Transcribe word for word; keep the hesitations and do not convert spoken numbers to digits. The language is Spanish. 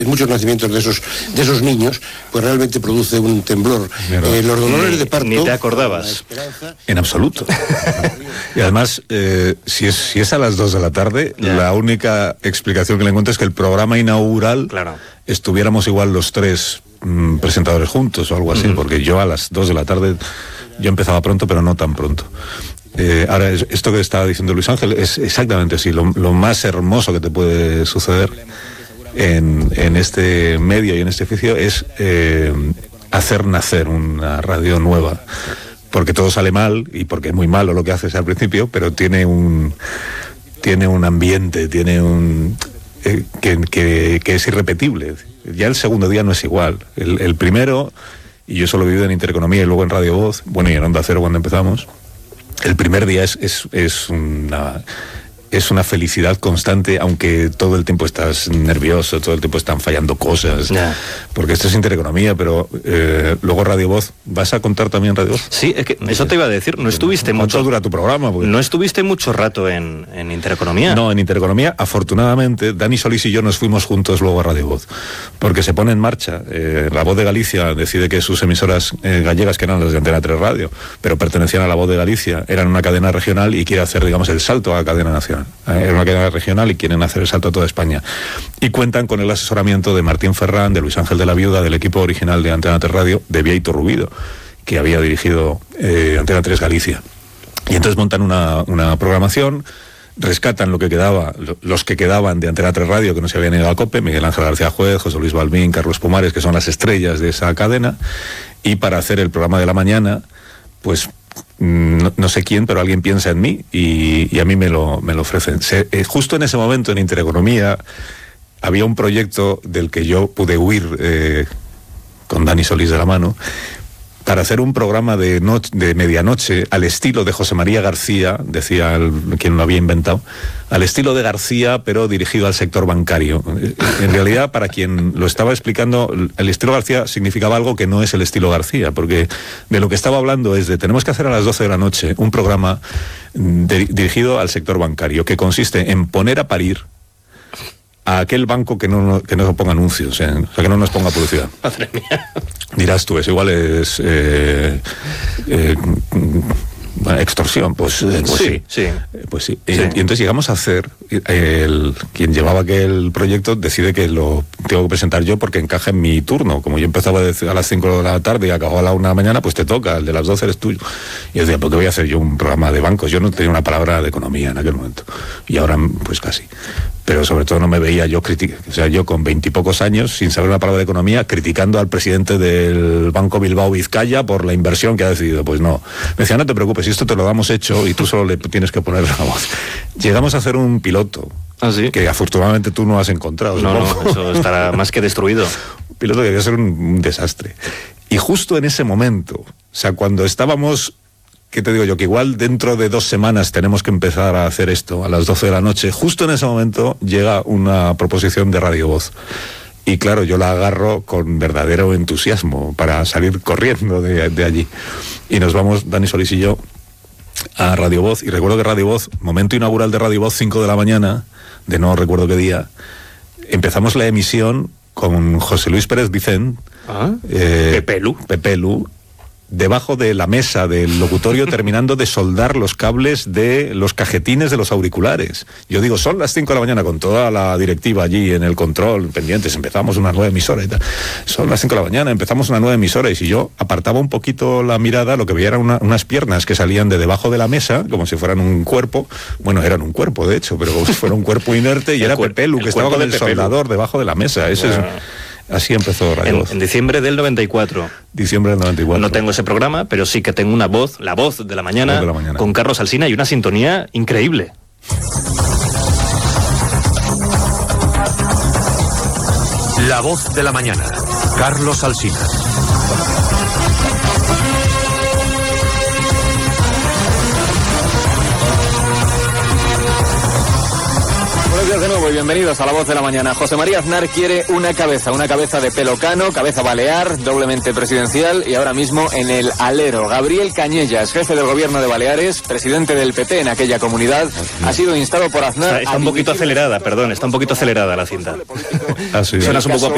muchos nacimientos de esos de esos niños, pues realmente produce un temblor. Eh, los dolores ni, de parto... Ni te acordabas. En absoluto. Y además, eh, si, es, si es a las dos de la tarde, yeah. la única explicación que le encuentro es que el programa inaugural, claro. estuviéramos igual los tres mmm, presentadores juntos o algo así, mm. porque yo a las dos de la tarde, yo empezaba pronto, pero no tan pronto. Eh, ahora, esto que estaba diciendo Luis Ángel es exactamente así, lo, lo más hermoso que te puede suceder En, en este medio y en este oficio es eh, hacer nacer una radio nueva, porque todo sale mal y porque es muy malo lo que haces al principio, pero tiene un tiene un ambiente, tiene un eh, que, que, que es irrepetible. Ya el segundo día no es igual. El, el primero, y yo solo he vivido en Intereconomía y luego en Radio Voz, bueno, y en Onda Cero cuando empezamos, el primer día es, es, es una... es una felicidad constante, aunque todo el tiempo estás nervioso, todo el tiempo están fallando cosas, yeah. porque esto es Intereconomía, pero eh, luego Radio Voz, ¿vas a contar también Radio Voz? Sí, es que eso te iba a decir, no estuviste mucho... ¿Cuánto dura tu programa? Porque... No estuviste mucho rato en, en Intereconomía. No, en Intereconomía, afortunadamente, Dani Solís y yo nos fuimos juntos luego a Radio Voz, porque se pone en marcha, eh, La Voz de Galicia decide que sus emisoras eh, gallegas, que eran las de Antena tres Radio, pero pertenecían a La Voz de Galicia, eran una cadena regional y quiere hacer, digamos, el salto a la cadena nacional. Era una cadena regional y quieren hacer el salto a toda España. Y cuentan con el asesoramiento de Martín Ferrán, de Luis Ángel de la Viuda, del equipo original de Antena tres Radio, de Bieito Rubido, que había dirigido eh, Antena tres Galicia. Y entonces montan una, una programación, rescatan lo que quedaba, los que quedaban de Antena tres Radio, que no se habían ido a COPE, Miguel Ángel García Juez, José Luis Balbín, Carlos Pumares, que son las estrellas de esa cadena, y para hacer el programa de la mañana, pues... No, no sé quién, pero alguien piensa en mí y, y a mí me lo, me lo ofrecen. Se, eh, justo en ese momento en Intereconomía había un proyecto del que yo pude huir eh, con Dani Solís de la mano para hacer un programa de, no, de medianoche al estilo de José María García, decía el, quien lo había inventado, al estilo de García, pero dirigido al sector bancario. En realidad, para quien lo estaba explicando, el estilo García significaba algo que no es el estilo García, porque de lo que estaba hablando es de tenemos que hacer a las doce de la noche un programa de, dirigido al sector bancario, que consiste en poner a parir a aquel banco que no, que no ponga anuncios, eh, o sea, que no nos ponga publicidad. Madre mía. Dirás tú, eso igual es eh, eh, extorsión, pues, eh, pues sí, sí, sí. Pues sí. sí. Y, y entonces llegamos a hacer, el, quien llevaba aquel proyecto decide que lo tengo que presentar yo porque encaja en mi turno. Como yo empezaba a las cinco de la tarde y acababa a la una de la mañana, pues te toca, el de las doce eres tuyo. Y yo decía, ¿por qué voy a hacer yo un programa de bancos? Yo no tenía una palabra de economía en aquel momento. Y ahora, pues casi. Pero sobre todo no me veía yo criticar, o sea, yo con veintipocos años, sin saber una palabra de economía, criticando al presidente del Banco Bilbao Vizcaya por la inversión que ha decidido. Pues no. Me decía, no te preocupes, esto te lo damos hecho y tú solo le tienes que poner la voz. Llegamos a hacer un piloto, ¿ah, sí? Que afortunadamente tú no has encontrado. No, no, eso estará más que destruido. Un piloto que debía ser un, un desastre. Y justo en ese momento, o sea, cuando estábamos... ¿Qué te digo yo? Que igual dentro de dos semanas tenemos que empezar a hacer esto a las doce de la noche. Justo en ese momento llega una proposición de Radio Voz. Y claro, yo la agarro con verdadero entusiasmo para salir corriendo de, de allí. Y nos vamos, Dani Solís y yo, a Radio Voz. Y recuerdo que Radio Voz, momento inaugural de Radio Voz, cinco de la mañana, de no recuerdo qué día, empezamos la emisión con José Luis Pérez Vicent. ¿Ah? Eh, Pepelu. Pepelu. Debajo de la mesa del locutorio terminando de soldar los cables de los cajetines de los auriculares. Yo digo, son las cinco de la mañana con toda la directiva allí en el control, pendientes, empezamos una nueva emisora y tal. Son las cinco de la mañana, empezamos una nueva emisora y si yo apartaba un poquito la mirada, lo que veía eran una, unas piernas que salían de debajo de la mesa, como si fueran un cuerpo, bueno, eran un cuerpo de hecho, pero como si fuera un cuerpo inerte y era Pepelu, que estaba con el soldador debajo de la mesa. Eso es... Así empezó Radio Voz. En, en diciembre del noventa y cuatro. Diciembre del noventa y cuatro. No tengo ese programa, pero sí que tengo una voz, la voz de la mañana, de la mañana. Con Carlos Alsina y una sintonía increíble. La voz de la mañana. Carlos Alsina. Buenos días de nuevo y bienvenidos a La Voz de la Mañana. José María Aznar quiere una cabeza, una cabeza de pelo cano, cabeza balear, doblemente presidencial y ahora mismo en el alero. Gabriel Cañellas, jefe del gobierno de Baleares, presidente del P T en aquella comunidad, ha sido instado por Aznar... Está, está un poquito acelerada, perdón, está un poquito acelerada la cinta. Ah, sí, Suenas un poco